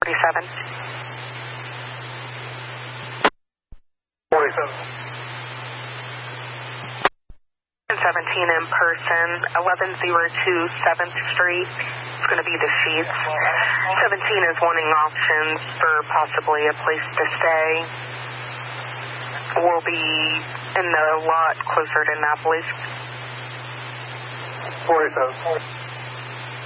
47. 47. 17 in person, 1102 7th Street. It's going to be the Sheets. 17 is wanting options for possibly a place to stay. We'll be in the lot closer to Annapolis. 47.